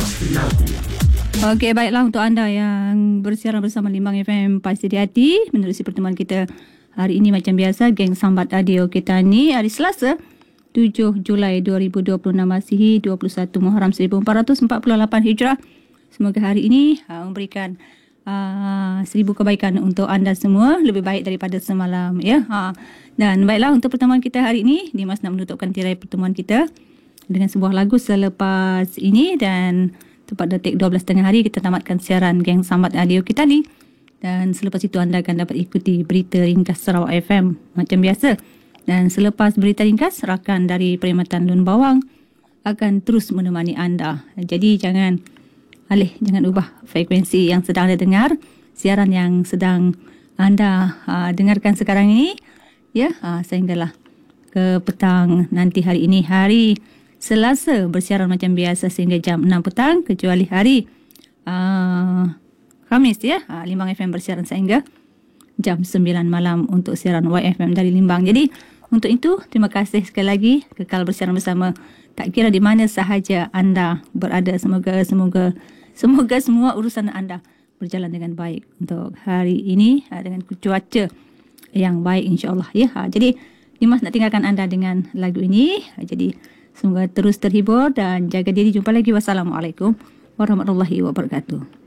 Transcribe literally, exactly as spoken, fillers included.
Okey, baiklah untuk anda yang bersiaran bersama Limbang F M, pasti hati menerusi pertemuan kita hari ini macam biasa, geng Sambat Radio kita ni hari Selasa tujuh Julai dua ribu dua puluh enam Masihi, dua puluh satu Muharram seribu empat ratus empat puluh lapan Hijrah. Semoga hari ini uh, memberikan uh, seribu kebaikan untuk anda semua, lebih baik daripada semalam ya. Ha. Dan baiklah untuk pertemuan kita hari ini, Dimas nak menutupkan tirai pertemuan kita dengan sebuah lagu selepas ini, dan tepat detik dua belas tengah hari kita tamatkan siaran geng Sambat Radio kita ni. Dan selepas itu anda akan dapat ikuti berita ringkas Sarawak F M macam biasa. Dan selepas berita ringkas, rakan dari Perkhidmatan Lun Bawang akan terus menemani anda. Jadi jangan alih, jangan ubah frekuensi yang sedang anda dengar, siaran yang sedang anda uh, dengarkan sekarang ini ya, uh, sehinggalah ke petang nanti hari ini, hari Selasa, bersiaran macam biasa sehingga jam enam petang, kecuali hari uh, Khamis ya, uh, Limbang F M bersiaran sehingga jam sembilan malam untuk siaran Y F M dari Limbang. Jadi untuk itu, terima kasih sekali lagi kekal bersiaran bersama, tak kira di mana sahaja anda berada. Semoga semoga semoga semua urusan anda berjalan dengan baik untuk hari ini dengan cuaca yang baik insya-Allah ya. Ha, jadi Dimas nak tinggalkan anda dengan lagu ini. Ha, jadi semoga terus terhibur dan jaga diri. Jumpa lagi. Wassalamualaikum warahmatullahi wabarakatuh.